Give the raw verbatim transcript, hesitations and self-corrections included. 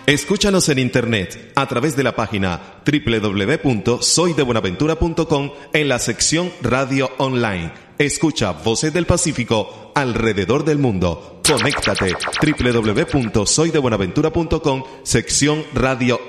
Escúchanos en internet a través de la página doble u doble u doble u punto soy de buenaventura punto com en la sección Radio Online. Escucha Voces del Pacífico alrededor del mundo. Conéctate doble u doble u doble u punto soy de buenaventura punto com, sección Radio